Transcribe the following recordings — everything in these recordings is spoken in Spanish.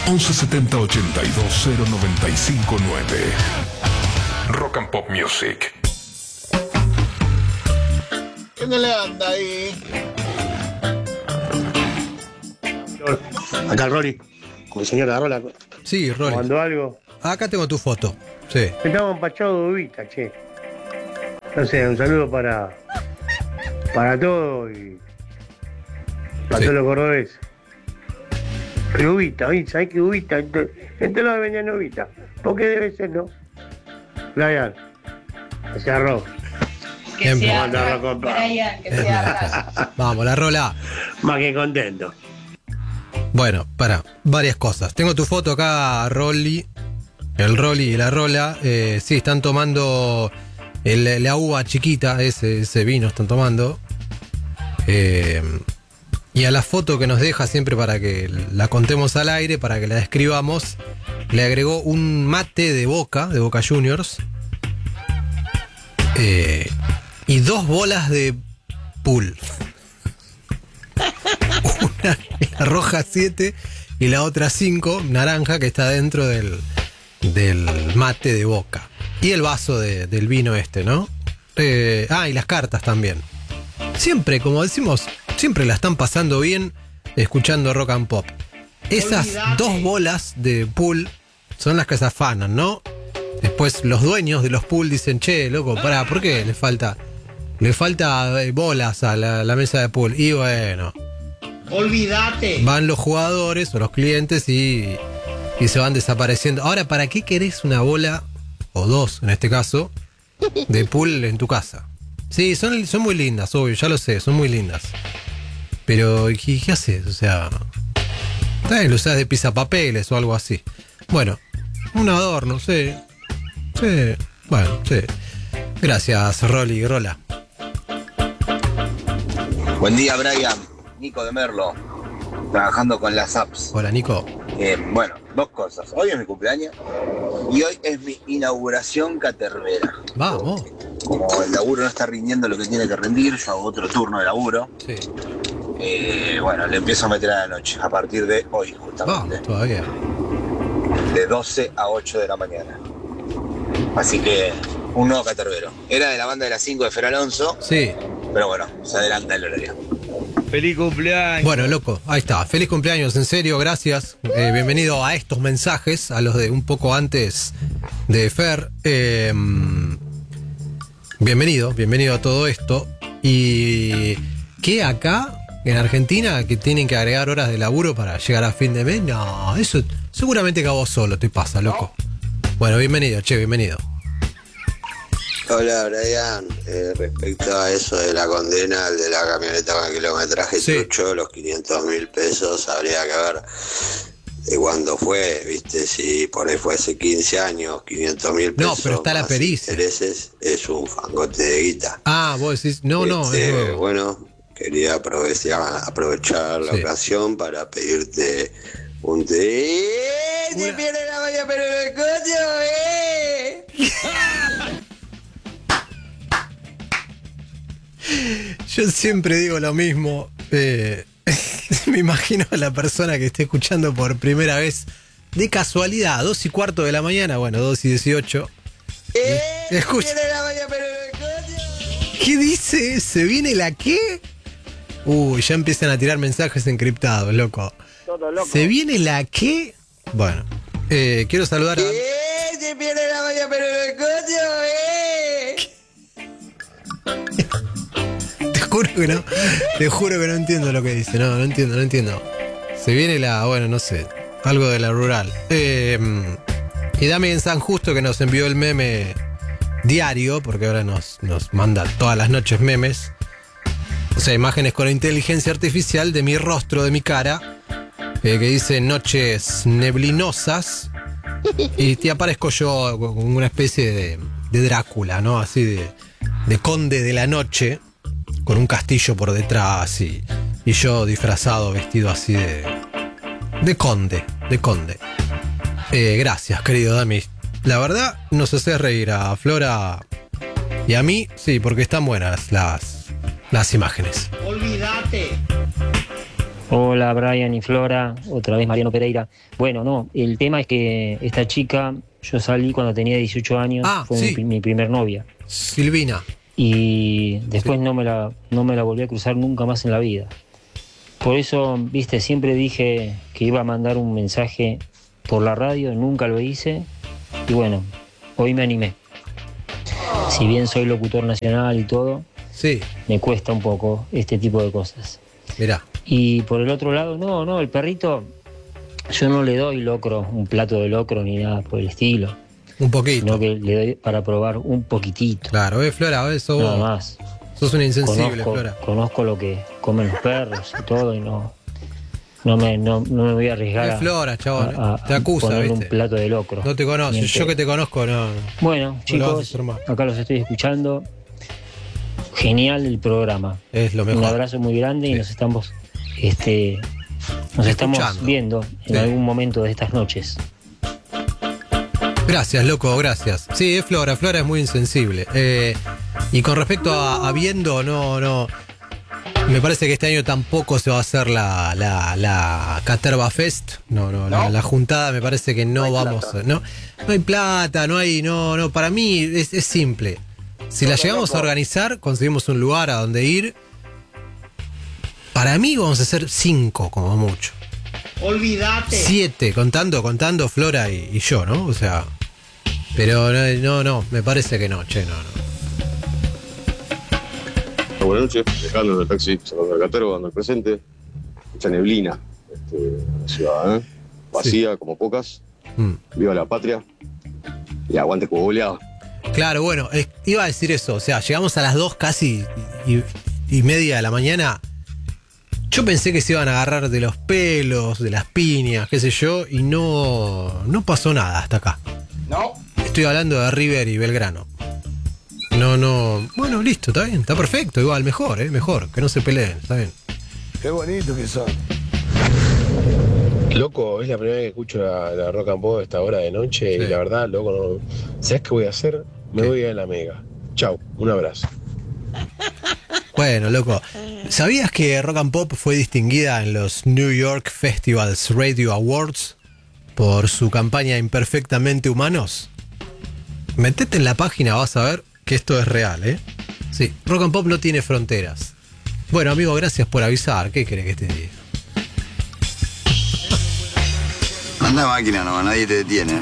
1170 82 0959. Rock and Pop Music. ¿Quién le anda ahí? Acá el Rolly, con el señor Arola. Sí, Rolly. ¿Mandó algo? Acá tengo tu foto. Sí. Estamos empachados de uvita, che. No sé, un saludo para todos y para Sí. todos los cordobeses. Pero uvita, ¿sabes qué uvita? Este no vendían uvita. ¿Por qué debe ser, no? Brian, hacia arroz. Que Bien. sea Manda la copa. Brian, que sea Vamos, la rola. Más que contento. Bueno, para varias cosas. Tengo tu foto acá, Rolly. El Rolly y la rola. Sí, están tomando la uva chiquita, ese vino están tomando. Y a la foto que nos deja siempre para que la contemos al aire, para que la describamos, le agregó un mate de Boca Juniors. Y 2 bolas de pool. Una la roja 7 y la otra 5, naranja, que está dentro del mate de Boca. Y el vaso del vino ¿no? Y las cartas también. Siempre, como decimos, siempre la están pasando bien escuchando Rock and Pop. Esas 2 bolas de pool son las que se afanan, ¿no? Después los dueños de los pool dicen, che, loco, pará, ¿por qué le falta bolas a la mesa de pool? Y bueno, Olvídate. van los jugadores o los clientes y se van desapareciendo. Ahora, ¿para qué querés una bola, o 2 en este caso, de pool en tu casa? Sí, son muy lindas, obvio, ya lo sé, son muy lindas. Pero, ¿qué haces? O sea, lo usás de pisapapeles o algo así. Bueno, un adorno, sí. Sí, bueno, sí. Gracias, Rolly y Rola. Buen día, Brian. Nico de Merlo, trabajando con las apps. Hola, Nico. Bueno, 2 cosas. Hoy es mi cumpleaños y hoy es mi inauguración catervera. Vamos. Como el laburo no está rindiendo lo que tiene que rendir, yo hago otro turno de laburo. Sí. Bueno, le empiezo a meter a la noche, a partir de hoy, justamente. Vamos, todavía. De 12 a 8 de la mañana. Así que, un nuevo catervero. Era de la banda de las 5 de Fer Alonso, Sí. pero bueno, se adelanta el horario. Feliz cumpleaños. Bueno, loco, ahí está. Feliz cumpleaños, en serio, gracias. Bienvenido a estos mensajes, a los de un poco antes de Fer. Bienvenido a todo esto. Y que acá, en Argentina, que tienen que agregar horas de laburo para llegar a fin de mes. No, eso seguramente que a vos solo te pasa, loco. Bueno, bienvenido, bienvenido. Hola Brian, respecto a eso de la condena, el de la camioneta con el kilometraje Sí. trucho, los 500.000 pesos, habría que ver de cuándo fue, viste, si por ahí fue hace 15 años, 500.000 pesos. No, pero está la más pericia. intereses, es un fangote de guita. Ah, vos decís, no, es nuevo. Bueno, quería aprovechar la Sí. ocasión para pedirte un té. Una- ¡Se pierde la valla pero el coche, Yo siempre digo lo mismo. Me imagino a la persona que esté escuchando por primera vez, de casualidad, 2:15 de la mañana, bueno, 2:18. Escucha. la valla pero el coche. ¿Qué dice? ¿Se viene la qué? Uy, ya empiezan a tirar mensajes encriptados, loco. Todo loco. ¿Se viene la qué? Bueno, quiero saludar a... Se pierde la valla pero el coche, Te juro que no entiendo lo que dice. No entiendo. Se viene bueno, no sé, algo de la rural. Y Dami en San Justo, que nos envió el meme diario, porque ahora nos manda todas las noches memes. O sea, imágenes con inteligencia artificial de mi rostro, de mi cara, que dice noches neblinosas. Y te aparezco yo con una especie de Drácula, ¿no? Así de conde de la noche, con un castillo por detrás y yo disfrazado, vestido así de conde. Gracias, querido Dami. La verdad, nos haces reír a Flora y a mí, sí, porque están buenas las imágenes. Olvídate. Hola Brian y Flora, otra vez Mariano Pereira. Bueno, no, el tema es que esta chica, yo salí cuando tenía 18 años, fue sí. mi primer novia. Silvina. Y después no me la volví a cruzar nunca más en la vida. Por eso, viste, siempre dije que iba a mandar un mensaje por la radio, nunca lo hice. Y bueno, hoy me animé. Si bien soy locutor nacional y todo, sí, me cuesta un poco este tipo de cosas. Mirá. Y por el otro lado, no, el perrito, yo no le doy locro, un plato de locro ni nada por el estilo. Un poquito. Sino que le doy para probar un poquitito. Claro, Flora, eso nada más. Sos una insensible, Flora. Conozco lo que comen los perros y todo y no me voy a arriesgar Flora, chabón, te acusa, ponerle ¿viste? un plato de locro. No te conozco, yo que te conozco, no. Bueno, no chicos, acá los estoy escuchando. Genial el programa. Es lo mejor. Un abrazo muy grande y nos estamos viendo en algún momento de estas noches. Gracias, loco, gracias. Sí, es Flora es muy insensible. Y con respecto a viendo, no. Me parece que este año tampoco se va a hacer la Caterva Fest. No. La juntada me parece que no vamos. No hay plata, no. Para mí es simple. Si la llegamos a organizar, conseguimos un lugar a donde ir. Para mí vamos a hacer 5 como mucho. Olvídate. 7, contando Flora y yo, ¿no? O sea. Pero no, me parece que no, no. Buenas noches, dejando en el taxi, sacando el Caterva, dando el presente. Mucha neblina, la ciudad, vacía, como pocas. Viva la patria y aguante como goleado. Claro, bueno, iba a decir eso, o sea, llegamos a las 2 casi y media de la mañana. Yo pensé que se iban a agarrar de los pelos, de las piñas, qué sé yo, y no pasó nada hasta acá. No. Estoy hablando de River y Belgrano. No. Bueno, listo, está bien, está perfecto, igual, mejor, que no se peleen, está bien. Qué bonito que son. Loco, es la primera vez que escucho la Rock and Pop a esta hora de noche y la verdad, loco, no. ¿Sabes qué voy a hacer? Me voy a ir a la Mega. Chau, un abrazo. Bueno, loco, ¿sabías que Rock and Pop fue distinguida en los New York Festivals Radio Awards por su campaña Imperfectamente Humanos? Metete en la página, vas a ver que esto es real, ¿eh? Sí, Rock and Pop no tiene fronteras. Bueno, amigo, gracias por avisar. ¿Qué querés que te diga? Anda máquina nomás, nadie te detiene.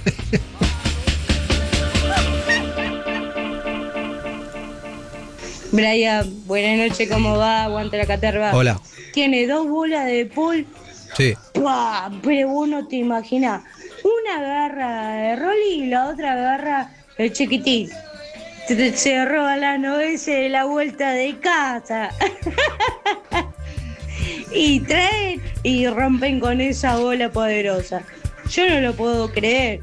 Brian, buenas noches, ¿cómo va? Aguante la Caterva. Hola. Tiene 2 bolas de pool. Sí. ¡Pua! Pero vos no te imaginas. Una agarra de Rolly y la otra agarra el chiquitín. Se roba la novesa de la vuelta de casa. Y traen y rompen con esa bola poderosa. Yo no lo puedo creer.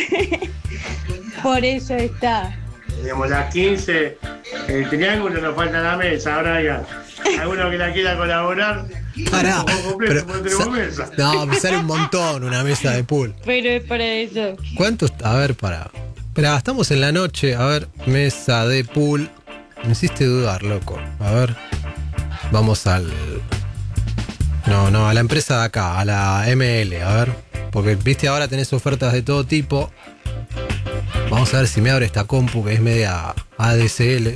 Por eso está. Digamos, las 15, el triángulo nos falta la mesa, ahora ya. ¿Alguno que la quiera colaborar? Pará, completo, pero mesa. no, me sale un montón una mesa de pool. Pero es para eso. ¿Cuántos? A ver, Espera, estamos en la noche, a ver, mesa de pool. Me hiciste dudar, loco. A ver, vamos al... No, a la empresa de acá, a la ML, a ver. Porque, viste, ahora tenés ofertas de todo tipo. Vamos a ver si me abre esta compu que es media ADSL.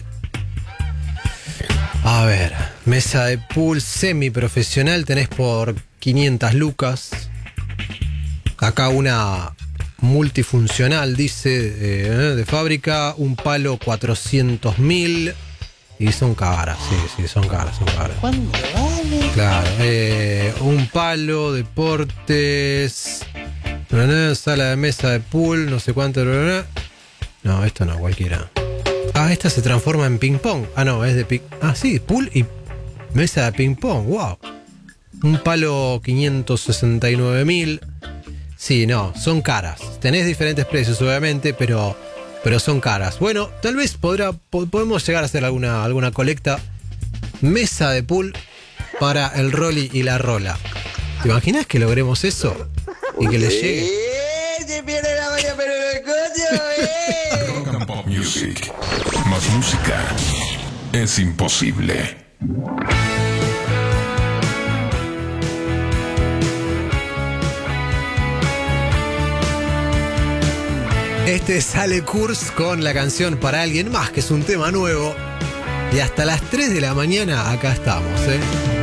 A ver, mesa de pool semiprofesional tenés por 500 lucas. Acá una multifuncional, dice, de fábrica, un palo 400.000. Y son caras, sí, son caras. ¿Cuánto vale? Claro, un palo, deportes, sala de mesa de pool, no sé cuánto. No, esto no, cualquiera. Ah, esta se transforma en ping pong. Ah, no, es de ping. Ah, sí, pool y mesa de ping pong, wow. Un palo 569.000. Sí, no, son caras. Tenés diferentes precios, obviamente, pero son caras. Bueno, tal vez podemos llegar a hacer alguna colecta. Mesa de pool para el Rolly y la Rola. ¿Te imaginas que logremos eso? Y que les llegue. Se pierde la mañana, pero el coño, Rock and Pop Music. Más música es imposible. Este sale Kurz con la canción Para Alguien Más, que es un tema nuevo. Y hasta las 3 de la mañana acá estamos, ¿eh?